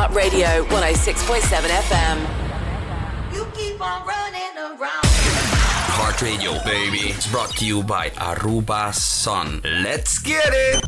Heart Radio 106.7 FM. You keep on running around. Heart Radio, baby. It's brought to you by Aruba Sun. Let's get it!